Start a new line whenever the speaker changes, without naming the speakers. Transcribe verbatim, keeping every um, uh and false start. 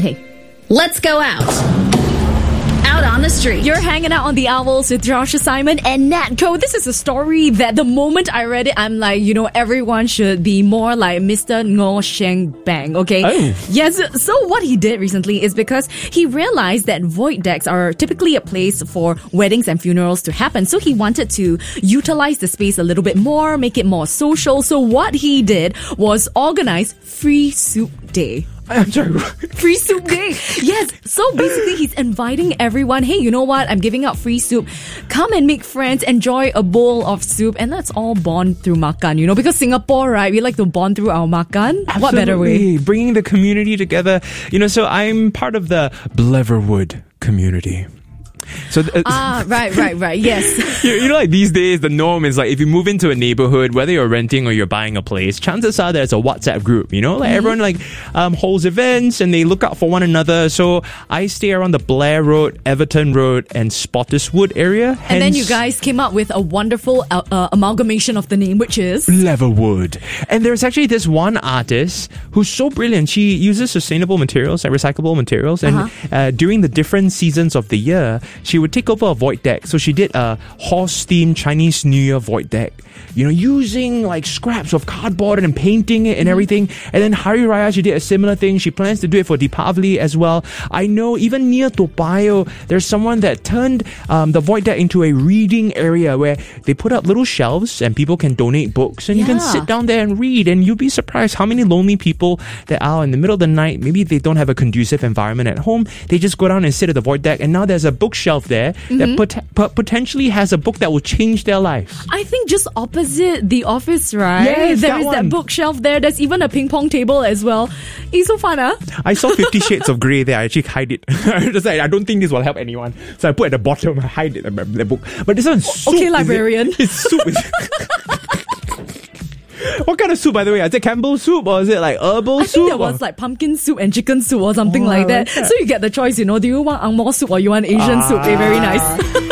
hey, let's go out. Out on the street.
You're hanging out on the Owls with Josh Simon and Nat Co. This is a story that the moment I read it, I'm like, you know, everyone should be more like Mister Ngo Sheng Bang, okay?
Oh.
Yes, so what he did recently is because he realized that void decks are typically a place for weddings and funerals to happen. So he wanted to utilize the space a little bit more, make it more social. So what he did was organize Free Soup Day.
I'm sorry.
Free soup day. Yes. So basically, he's inviting everyone. Hey, you know what? I'm giving out free soup. Come and make friends. Enjoy a bowl of soup. And let's all bond through makan, you know, because Singapore, right? We like to bond through our makan.
Absolutely.
What better way?
Bringing the community together. You know, so I'm part of the Bleverwood community. So uh,
ah, right, right, right. Yes.
you, you know, like these days, the norm is like if you move into a neighborhood, whether you're renting or you're buying a place, chances are there's a WhatsApp group. You know, like mm-hmm. everyone like um, holds events and they look out for one another. So I stay around the Blair Road, Everton Road, and Spottiswoode area.
And
hence,
then you guys came up with a wonderful uh, uh, amalgamation of the name, which is
Bleverwood. And there's actually this one artist who's so brilliant. She uses sustainable materials, like recyclable materials, and uh-huh. uh, during the different seasons of the year, she would take over a void deck. So she did a horse-themed Chinese New Year void deck, you know, using like scraps of cardboard and painting it and everything. And then Hari Raya, she did a similar thing. She plans to do it for Deepavali as well. I know even near Toa Payoh, there's someone that turned um, the void deck into a reading area where they put up little shelves and people can donate books and
yeah.
you can sit down there and read. And you'll be surprised how many lonely people that are in the middle of the night. Maybe they don't have a conducive environment at home. They just go down and sit at the void deck. And now there's a bookshelf there mm-hmm. that pot- pot- potentially has a book that will change their life.
I think just opposite the office, right?
Yes,
there
that
is
one.
that bookshelf there. There's even a ping pong table as well. It's so fun, huh?
I saw Fifty Shades of Grey there. I actually hide it. Just like, I don't think this will help anyone. So I put at the bottom, I hide it, the book. But this one's soup.
Okay, librarian.
It? It's soup. What kind of soup, by the way? Is it Campbell soup or is it like herbal
I
soup?
think there
or?
was like pumpkin soup and chicken soup or something
Oh,
like that.
like that.
So you get the choice, you know, do you want Ang Moh soup or you want Asian
Ah.
soup? They're very nice.